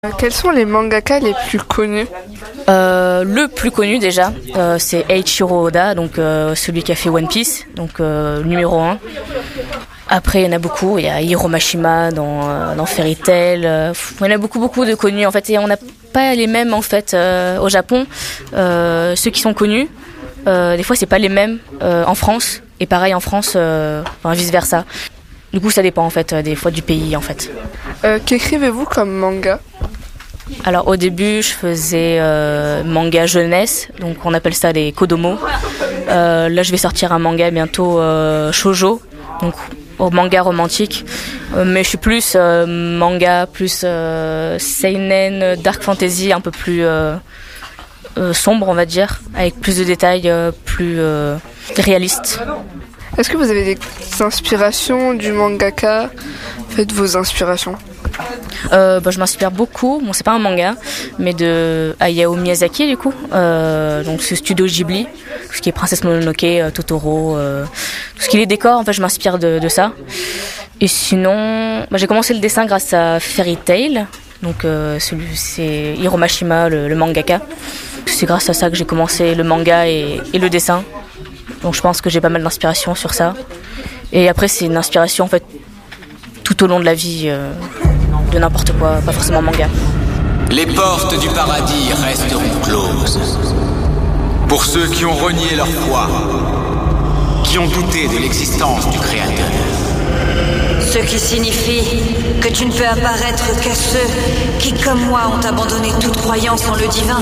Quels sont les mangaka les plus connus? Le plus connu déjà, c'est Eiichiro Oda, donc celui qui a fait One Piece, donc numéro 1. Après, il y en a beaucoup. Il y a Hiro Mashima dans Fairy Tail. Il y en a beaucoup de connus en fait. Et on n'a pas les mêmes en fait au Japon. Ceux qui sont connus, des fois c'est pas les mêmes en France. Et pareil en France, vice versa. Du coup, ça dépend en fait des fois du pays en fait. Qu'écrivez-vous comme manga? Alors au début, je faisais manga jeunesse, donc on appelle ça des kodomo. Là, je vais sortir un manga bientôt shoujo, donc au manga romantique. Mais je suis plus manga, plus seinen, dark fantasy, un peu plus sombre, on va dire, avec plus de détails, plus réalistes. Est-ce que vous avez des inspirations du mangaka? Faites vos inspirations. Je m'inspire beaucoup, bon c'est pas un manga, mais de Hayao Miyazaki du coup, donc ce studio Ghibli, tout ce qui est Princesse Mononoke, Totoro, tout ce qui est les décors, en fait je m'inspire de ça. Et sinon, j'ai commencé le dessin grâce à Fairy Tail, donc c'est Hiro Mashima, le mangaka. C'est grâce à ça que j'ai commencé le manga et le dessin, donc je pense que j'ai pas mal d'inspiration sur ça. Et après c'est une inspiration en fait tout au long de la vie. De n'importe quoi, pas forcément manga. Les portes du paradis resteront closes. Pour ceux qui ont renié leur foi, qui ont douté de l'existence du Créateur. Ce qui signifie que tu ne peux apparaître qu'à ceux qui, comme moi, ont abandonné toute croyance en le divin.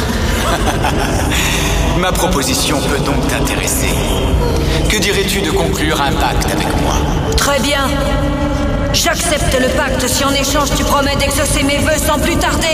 Ma proposition peut donc t'intéresser. Que dirais-tu de conclure un pacte avec moi? Très bien. J'accepte le pacte si en échange tu promets d'exaucer mes vœux sans plus tarder.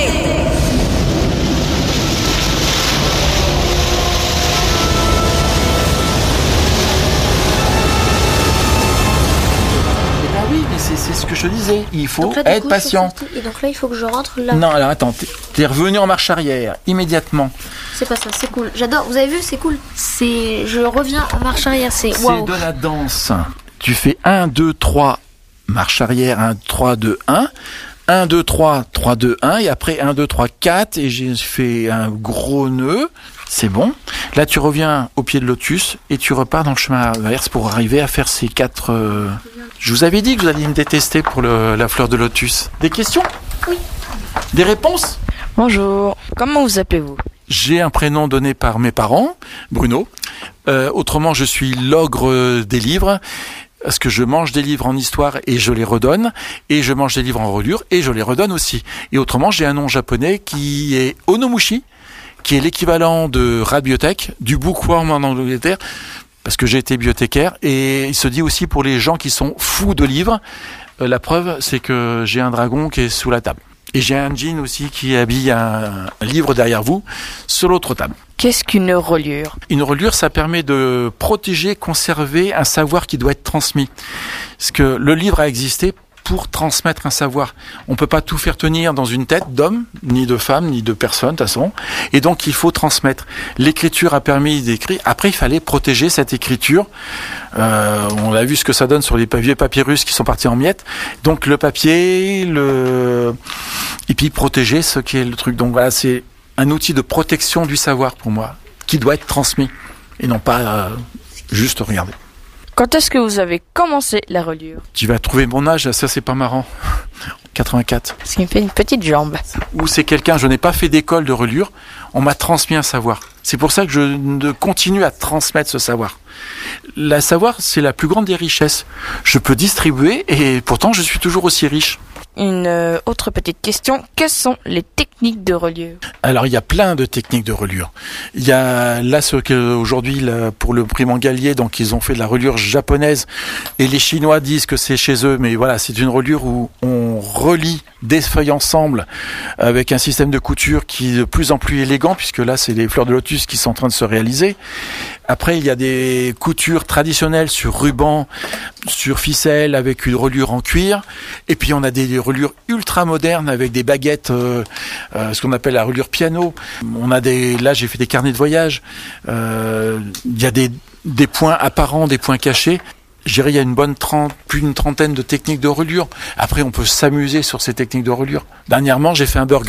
Oui, mais c'est ce que je te disais. Il faut là, être patient. Et donc là, il faut que je rentre là. Non, alors attends, t'es revenu en marche arrière, immédiatement. C'est pas ça, c'est cool. J'adore, vous avez vu, c'est cool. Je reviens en marche arrière, c'est waouh. C'est de la danse. Tu fais 1, 2, 3, marche arrière, 1, 3, 2, 1. 1, 2, 3, 3, 2, 1. Et après 1, 2, 3, 4. Et j'ai fait un gros nœud. C'est bon. Là, tu reviens au pied de lotus et tu repars dans le chemin inverse pour arriver à faire ces 4... Je vous avais dit que vous alliez me détester pour la fleur de lotus. Des questions? Oui. Des réponses? Bonjour. Comment vous appelez-vous? J'ai un prénom donné par mes parents, Bruno. Autrement, je suis l'ogre des livres. Parce que je mange des livres en histoire et je les redonne, et je mange des livres en reliure et je les redonne aussi. Et autrement, j'ai un nom japonais qui est Onomushi, qui est l'équivalent de radiothèque, du bookworm en Angleterre, parce que j'ai été bibliothécaire, et il se dit aussi pour les gens qui sont fous de livres. La preuve, c'est que j'ai un dragon qui est sous la table. Et j'ai un djinn aussi qui habille un livre derrière vous, sur l'autre table. Qu'est-ce qu'une reliure? Une reliure, ça permet de protéger, conserver un savoir qui doit être transmis. Parce que le livre a existé pour transmettre un savoir. On peut pas tout faire tenir dans une tête d'homme, ni de femme, ni de personne, de toute façon. Et donc, il faut transmettre. L'écriture a permis d'écrire. Après, il fallait protéger cette écriture. On a vu ce que ça donne sur les vieux papyrus qui sont partis en miettes. Donc, le papier, et puis protéger ce qui est le truc. Donc, voilà, c'est un outil de protection du savoir pour moi, qui doit être transmis. Et non pas juste regarder. Quand est-ce que vous avez commencé la reliure? Tu vas trouver mon âge, ça c'est pas marrant. 84. Ce qui me fait une petite jambe. Ou c'est quelqu'un, je n'ai pas fait d'école de reliure, on m'a transmis un savoir. C'est pour ça que je continue à transmettre ce savoir. Le savoir, c'est la plus grande des richesses. Je peux distribuer et pourtant je suis toujours aussi riche. Une autre petite question, quelles sont les techniques de reliure? Alors il y a plein de techniques de reliure. Il y a là ce qu'aujourd'hui pour le prix Mangalier, donc ils ont fait de la reliure japonaise et les Chinois disent que c'est chez eux, mais voilà, c'est une reliure où on relie des feuilles ensemble avec un système de couture qui est de plus en plus élégant, puisque là c'est les fleurs de lotus qui sont en train de se réaliser. Après, il y a des coutures traditionnelles sur ruban, sur ficelle, avec une reliure en cuir. Et puis, on a des reliures ultra modernes avec des baguettes, ce qu'on appelle la reliure piano. Là, j'ai fait des carnets de voyage. Il y a des points apparents, des points cachés. je dirais, il y a plus d'une trentaine de techniques de reliure. Après, on peut s'amuser sur ces techniques de reliure. Dernièrement, j'ai fait un burger